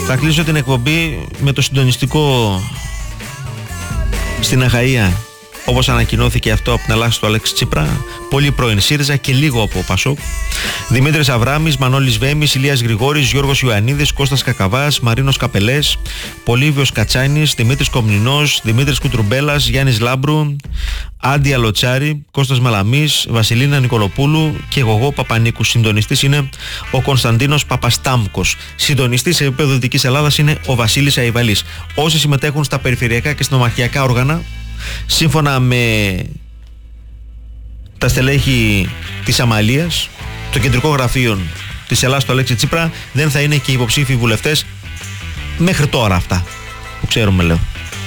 Θα κλείσω την εκπομπή με το συντονιστικό στην Αχαΐα, όπως ανακοινώθηκε αυτό από την αλλάξη του Αλέξη Τσίπρα, πολύ πρώην ΣΥΡΙΖΑ και λίγο από ΠΑΣΟΚ. Δημήτρης Αβράμης, Μανώλης Βέμης, Ηλίας Γρηγόρης, Γιώργος Ιωαννίδης, Κώστας Κακαβάς, Μαρίνος Καπελές, Πολύβιος Κατσάνης, Δημήτρης Κομνηνός, Δημήτρης Κουτρουμπέλας, Γιάννης Λάμπρου, Άντια Λοτσάρη, Κώστας Μαλαμής, Βασιλίνα Νικολοπούλου και εγώ Παπανίκου. Συντονιστής είναι ο Κωνσταντίνος Παπαστάμκος. Συντονιστής σε επίπεδο Δυτικής Ελλάδας είναι ο Βασίλης Αϊβαλής. Όσοι συμμετέχουν στα περιφερειακά και συνομαρχιακά όργανα, σύμφωνα με τα στελέχη της Αμαλίας, το κεντρικό γραφείο της Ελλάδας του Αλέξη Τσίπρα, δεν θα είναι και υποψήφιοι βουλευτές μέχρι τώρα, αυτά που ξέρουμε, λέω.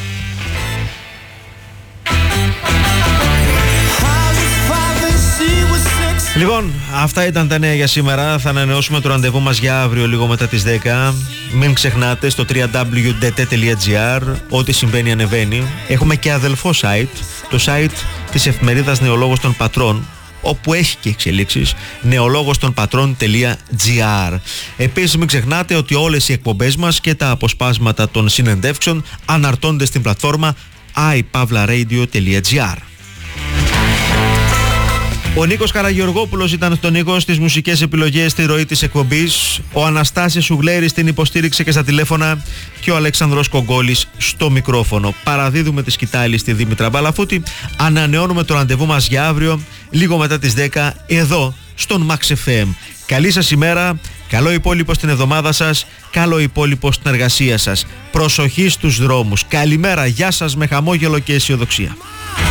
Λοιπόν, αυτά ήταν τα νέα για σήμερα. Θα ανανεώσουμε το ραντεβού μας για αύριο λίγο μετά τις 10. Μην ξεχνάτε στο www.dt.gr, ό,τι συμβαίνει ανεβαίνει. Έχουμε και αδελφό site, το site της εφημερίδας Νεολόγος των Πατρών, όπου έχει και εξελίξεις, neologostonpatron.gr. Επίσης μην ξεχνάτε ότι όλες οι εκπομπές μας και τα αποσπάσματα των συνεντεύξεων αναρτώνται στην πλατφόρμα iPavlaradio.gr. Ο Νίκος Καραγεωργόπουλος ήταν στον Νίκο στις μουσικές επιλογές στη ροή της εκπομπής, ο Αναστάσης Σουγλέρης στην υποστήριξη και στα τηλέφωνα και ο Αλέξανδρος Κογκόλης στο μικρόφωνο. Παραδίδουμε τη σκητάλη στη Δήμητρα Μπαλαφούτη. Ανανεώνουμε το ραντεβού μας για αύριο λίγο μετά τις 10 εδώ στον Max FM. Καλή σας ημέρα, καλό υπόλοιπο στην εβδομάδα σας, καλό υπόλοιπο στην εργασία σας. Προσοχή στους δρόμους. Καλημέρα, γεια σας με χαμόγελο και αισιοδοξία.